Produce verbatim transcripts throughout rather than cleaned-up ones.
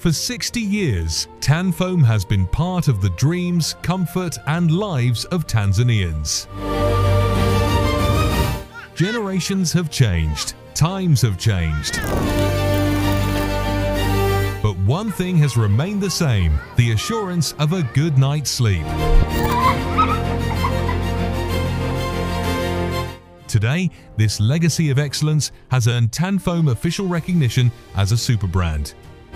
For sixty years, Tanfoam has been part of the dreams, comfort and lives of Tanzanians. Generations have changed, times have changed. But one thing has remained the same, the assurance of a good night's sleep. Today, this legacy of excellence has earned Tanfoam official recognition as a super brand.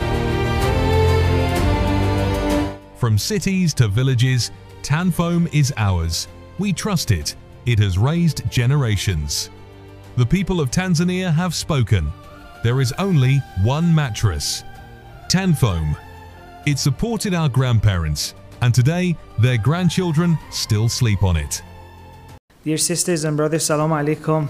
From cities to villages, Tanfoam is ours. We trust it. It has raised generations. The people of Tanzania have spoken. There is only one mattress. Tanfoam. It supported our grandparents, and today their grandchildren still sleep on it. Dear sisters and brothers, Salaam Alaikum.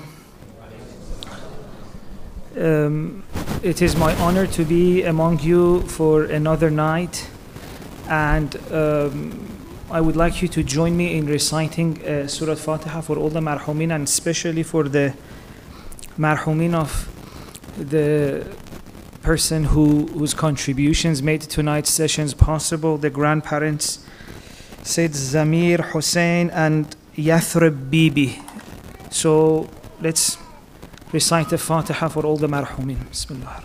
Um, it is my honor to be among you for another night, and um, I would like you to join me in reciting uh, Surah Fatiha for all the marhumin, and especially for the marhumin of the person who, whose contributions made tonight's sessions possible, the grandparents, Said Zamir Hussein and Yathrib Bibi. So let's recite the Fatiha for all the marhumin. Bismillah.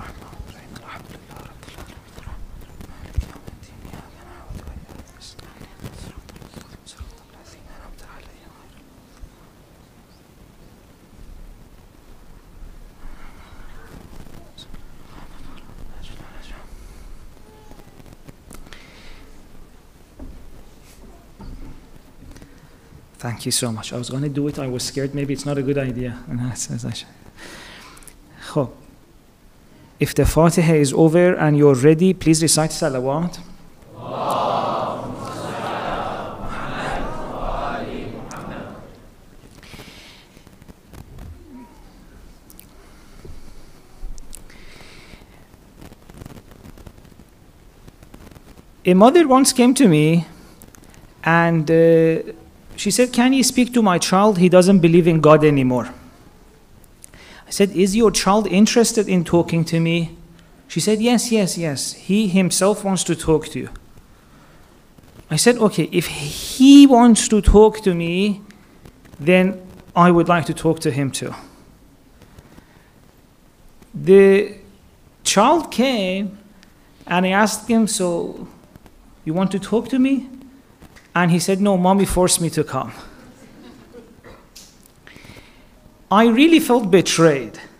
Thank you so much. I was going to do it. I was scared. Maybe it's not a good idea. If the Fatiha is over and you're ready, please recite Salawat. A mother once came to me and uh, she said, "Can you speak to my child? He doesn't believe in God anymore." I said, "Is your child interested in talking to me?" She said, "Yes, yes, yes. He himself wants to talk to you." I said, "Okay, if he wants to talk to me, then I would like to talk to him too." The child came and I asked him, "So you want to talk to me?" And he said, "No, mommy forced me to come." I really felt betrayed.